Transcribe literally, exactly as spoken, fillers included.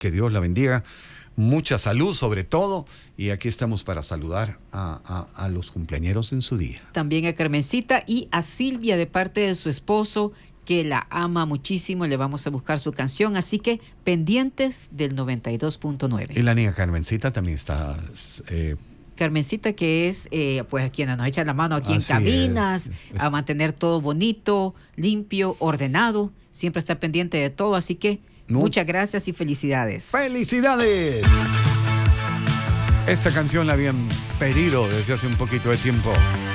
que Dios la bendiga. Mucha salud sobre todo, y aquí estamos para saludar a, a, a los cumpleañeros en su día. También a Carmencita y a Silvia de parte de su esposo, que la ama muchísimo. Le vamos a buscar su canción, así que pendientes del noventa y dos punto nueve. Y la niña Carmencita también está... Eh, Carmencita, que es eh, pues quien nos echa la mano aquí en Así cabinas, es, es- a mantener todo bonito, limpio, ordenado, siempre está pendiente de todo, así que No. muchas gracias y felicidades. ¡Felicidades! Esta canción la habían pedido desde hace un poquito de tiempo.